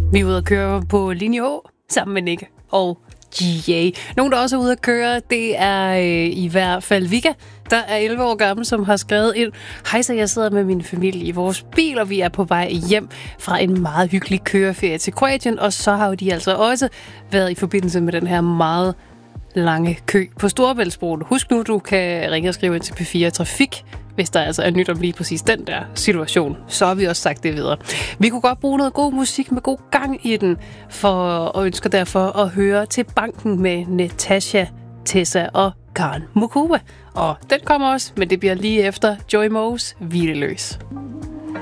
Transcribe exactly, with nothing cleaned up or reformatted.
Vi er ude at køre på linje H sammen med Nick og G A. Nogen, der også er ude at køre, det er øh, i hvert fald Vika, der er elleve år gammel, som har skrevet ind: hej, så jeg sidder med min familie i vores bil, og vi er på vej hjem fra en meget hyggelig køreferie til Kroatien, og så har jo de altså også været i forbindelse med den her meget lange kø på Storebæltsbroen. Husk nu, du kan ringe og skrive ind til P fire Trafik, hvis der altså er nyt om lige præcis den der situation. Så har vi også sagt det videre. Vi kunne godt bruge noget god musik med god gang i den, for, og ønsker derfor at høre Til banken med Natasha, Tessa og Karen Mukuba. Og den kommer også, men det bliver lige efter Joey Moes Hvileløs.